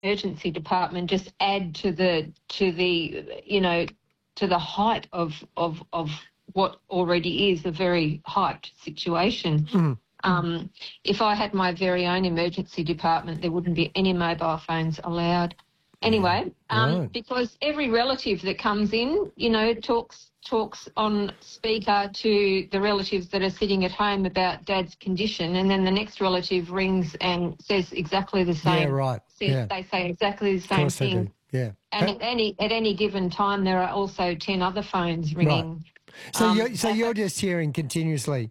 emergency department just add to the height of what already is a very hyped situation. If I had my very own emergency department, there wouldn't be any mobile phones allowed. Anyway, because every relative that comes in, talks on speaker to the relatives that are sitting at home about Dad's condition, and then the next relative rings and says exactly the same. Yeah, right. They say exactly the same thing. They do. Yeah. And at any given time, there are also 10 other phones ringing. Right. So you're just hearing continuously,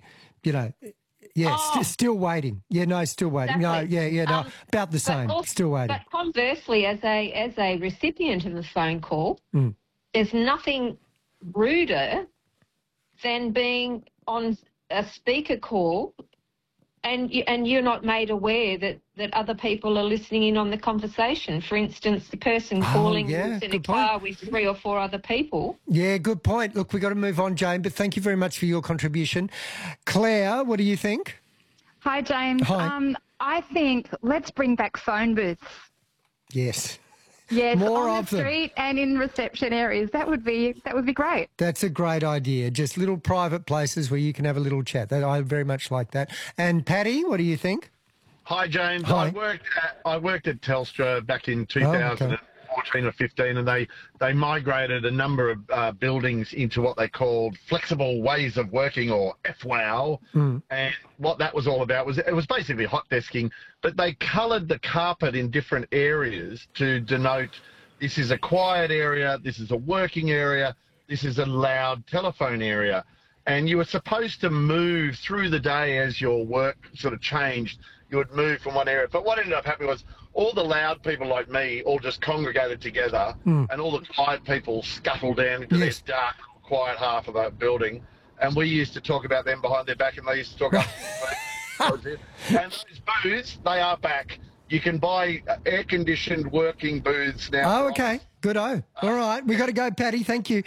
still waiting. Yeah, no, still waiting. Exactly. No, about the same. Still waiting. But conversely, as a recipient of a phone call, there's nothing ruder than being on a speaker call and you're not made aware that other people are listening in on the conversation. For instance, the person calling is in a car with 3 or 4 other people. Yeah, good point. Look, we've got to move on, Jane, but thank you very much for your contribution. Claire, what do you think? Hi, James. Hi. I think let's bring back phone booths. Yes. Yes, more on of the them. street and in reception areas. That would be great. That's a great idea. Just little private places where you can have a little chat. I very much like that. And Paddy, what do you think? Hi, James. Hi. I worked at Telstra back in 2014 or 15, and they migrated a number of buildings into what they called flexible ways of working, or FWOW. And what that was all about was it was basically hot desking, but they coloured the carpet in different areas to denote this is a quiet area, this is a working area, this is a loud telephone area. And you were supposed to move through the day as your work sort of changed. You would move from one area. But what ended up happening was all the loud people like me all just congregated together, and all the quiet people scuttled down into this dark, quiet half of the building. And we used to talk about them behind their back, and they used to talk up. And those booths, they are back. You can buy air-conditioned working booths now. Oh, okay. Good-o. All right. We got to go, Paddy. Thank you.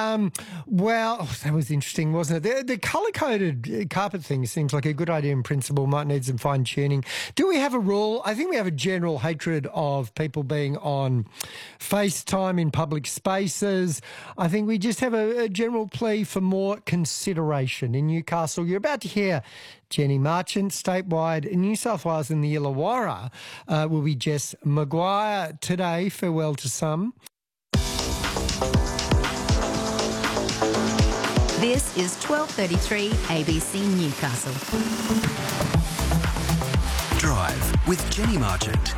That was interesting, wasn't it? The colour-coded carpet thing seems like a good idea in principle. Might need some fine-tuning. Do we have a rule? I think we have a general hatred of people being on FaceTime in public spaces. I think we just have a general plea for more consideration. In Newcastle, you're about to hear Jenny Marchant. Statewide in New South Wales and the Illawarra will be Jess Maguire today. Farewell to some. This is 12:33 ABC Newcastle. Drive with Jenny Marchant.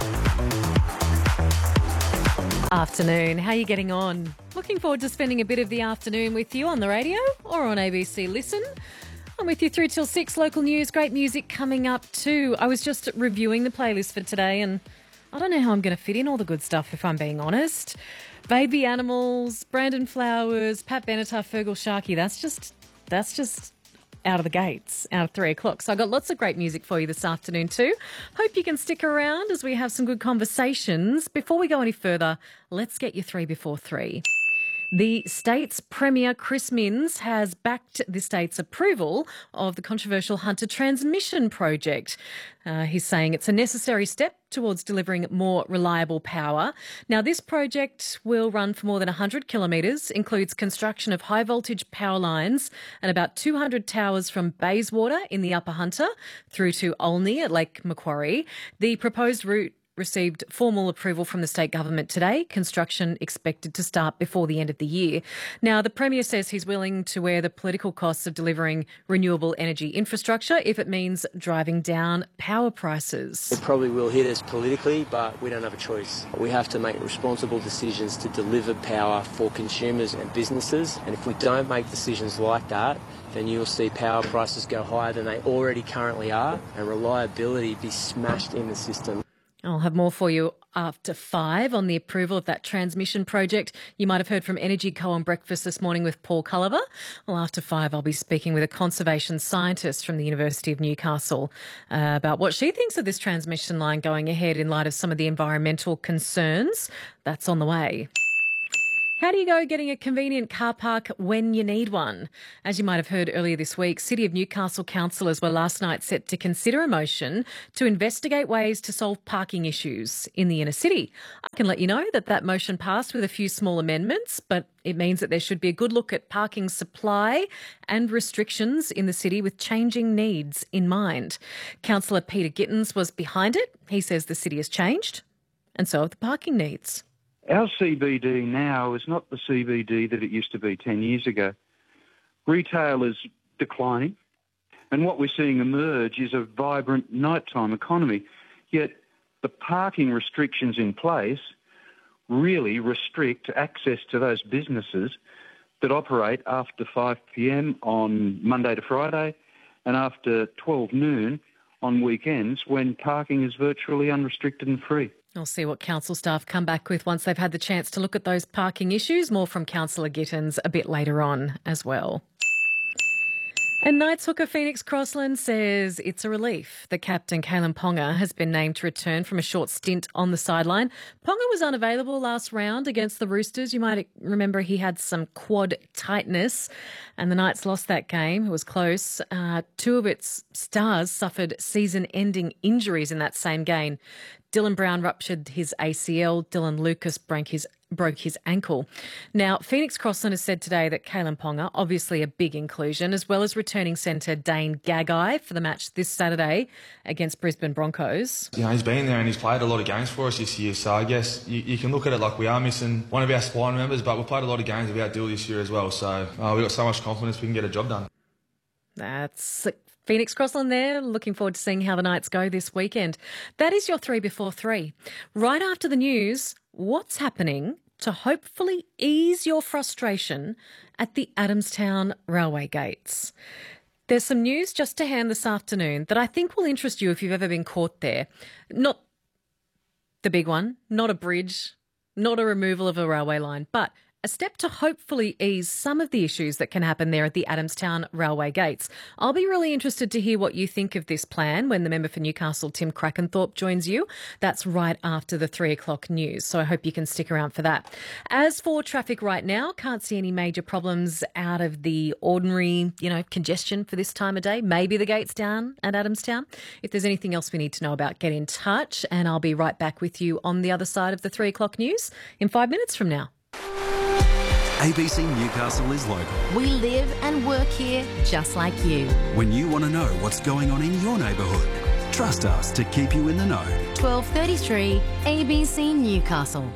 Afternoon. How are you getting on? Looking forward to spending a bit of the afternoon with you on the radio or on ABC Listen. I'm with you through till 6. Local news, great music coming up too. I was just reviewing the playlist for today and I don't know how I'm going to fit in all the good stuff, if I'm being honest. Baby Animals, Brandon Flowers, Pat Benatar, Fergal Sharkey. That's just out of the gates, out of 3 o'clock. So I got lots of great music for you this afternoon too. Hope you can stick around as we have some good conversations. Before we go any further, let's get you 3 before 3. The state's Premier, Chris Minns, has backed the state's approval of the controversial Hunter Transmission Project. He's saying it's a necessary step towards delivering more reliable power. Now, this project will run for more than 100 kilometres, includes construction of high-voltage power lines and about 200 towers from Bayswater in the Upper Hunter through to Olney at Lake Macquarie. The proposed route received formal approval from the state government today. Construction expected to start before the end of the year. Now, the Premier says he's willing to wear the political costs of delivering renewable energy infrastructure if it means driving down power prices. It probably will hit us politically, but we don't have a choice. We have to make responsible decisions to deliver power for consumers and businesses. And if we don't make decisions like that, then you'll see power prices go higher than they already currently are and reliability be smashed in the system. I'll have more for you after 5 on the approval of that transmission project. You might have heard from Energy Co on Breakfast this morning with Paul Culliver. Well, after 5, I'll be speaking with a conservation scientist from the University of Newcastle about what she thinks of this transmission line going ahead in light of some of the environmental concerns. That's on the way. How do you go getting a convenient car park when you need one? As you might have heard earlier this week, City of Newcastle councillors were last night set to consider a motion to investigate ways to solve parking issues in the inner city. I can let you know that motion passed with a few small amendments, but it means that there should be a good look at parking supply and restrictions in the city with changing needs in mind. Councillor Peter Gittins was behind it. He says the city has changed, and so have the parking needs. Our CBD now is not the CBD that it used to be 10 years ago. Retail is declining, and what we're seeing emerge is a vibrant nighttime economy. Yet the parking restrictions in place really restrict access to those businesses that operate after 5 p.m. on Monday to Friday and after 12 noon on weekends when parking is virtually unrestricted and free. I'll see what council staff come back with once they've had the chance to look at those parking issues. More from Councillor Gittins a bit later on as well. And Knights hooker Phoenix Crossland says it's a relief that captain Kalyn Ponga has been named to return from a short stint on the sideline. Ponga was unavailable last round against the Roosters. You might remember he had some quad tightness and the Knights lost that game. It was close. Two of its stars suffered season-ending injuries in that same game. Dylan Brown ruptured his ACL. Dylan Lucas broke his ankle. Now, Phoenix Crossland has said today that Kalyn Ponga, obviously a big inclusion, as well as returning centre Dane Gagai for the match this Saturday against Brisbane Broncos. You know, he's been there and he's played a lot of games for us this year, so I guess you can look at it like we are missing one of our spine members, but we've played a lot of games without Dill this year as well, so we've got so much confidence we can get a job done. That's Phoenix Crossland there. Looking forward to seeing how the Knights go this weekend. That is your 3 before 3. Right after the news, what's happening to hopefully ease your frustration at the Adamstown Railway gates? There's some news just to hand this afternoon that I think will interest you if you've ever been caught there. Not the big one, not a bridge, not a removal of a railway line, but a step to hopefully ease some of the issues that can happen there at the Adamstown Railway gates. I'll be really interested to hear what you think of this plan when the member for Newcastle, Tim Crackenthorpe, joins you. That's right after the 3 o'clock news, so I hope you can stick around for that. As for traffic right now, can't see any major problems out of the ordinary, congestion for this time of day. Maybe the gate's down at Adamstown. If there's anything else we need to know about, get in touch, and I'll be right back with you on the other side of the 3 o'clock news in 5 minutes from now. ABC Newcastle is local. We live and work here just like you. When you want to know what's going on in your neighbourhood, trust us to keep you in the know. 1233 ABC Newcastle.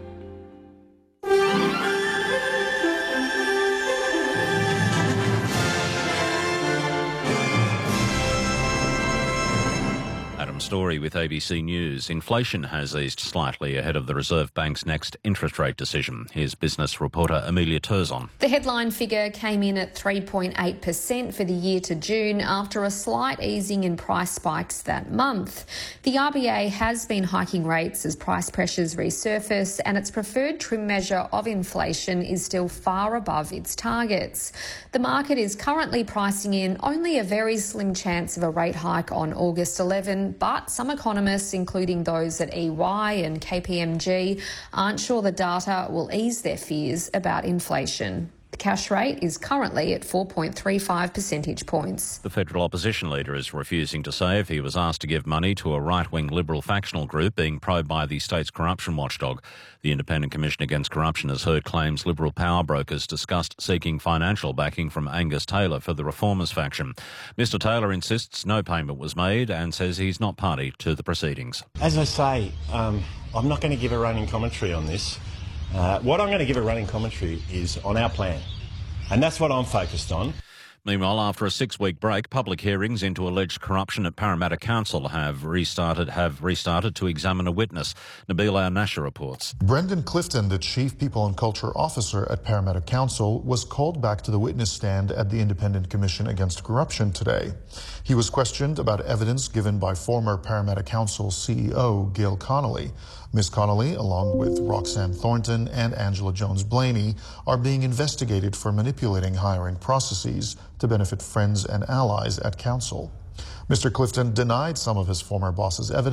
Story with ABC News. Inflation has eased slightly ahead of the Reserve Bank's next interest rate decision. Here's business reporter Amelia Turzon. The headline figure came in at 3.8% for the year to June after a slight easing in price spikes that month. The RBA has been hiking rates as price pressures resurface, and its preferred trim measure of inflation is still far above its targets. The market is currently pricing in only a very slim chance of a rate hike on August 11, but some economists, including those at EY and KPMG, aren't sure the data will ease their fears about inflation. The cash rate is currently at 4.35 percentage points. The federal opposition leader is refusing to say if he was asked to give money to a right-wing Liberal factional group being probed by the state's corruption watchdog. The Independent Commission Against Corruption has heard claims Liberal power brokers discussed seeking financial backing from Angus Taylor for the Reformers faction. Mr Taylor insists no payment was made and says he's not party to the proceedings. As I say, I'm not going to give a running commentary on this. What I'm going to give a running commentary is on our plan, and that's what I'm focused on. Meanwhile, after a 6-week break, public hearings into alleged corruption at Parramatta Council have restarted to examine a witness. Nabil Al-Nasher reports. Brendan Clifton, the Chief People and Culture Officer at Parramatta Council, was called back to the witness stand at the Independent Commission Against Corruption today. He was questioned about evidence given by former Parramatta Council CEO Gail Connolly. Ms. Connolly, along with Roxanne Thornton and Angela Jones-Blaney, are being investigated for manipulating hiring processes to benefit friends and allies at council. Mr. Clifton denied some of his former boss's evidence,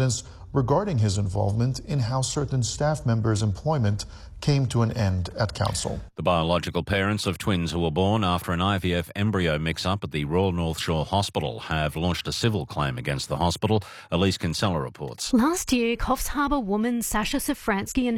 regarding his involvement in how certain staff members' employment came to an end at council. The biological parents of twins who were born after an IVF embryo mix-up at the Royal North Shore Hospital have launched a civil claim against the hospital. Elise Kinsella reports. Last year, Coffs Harbour woman Sasha Safransky and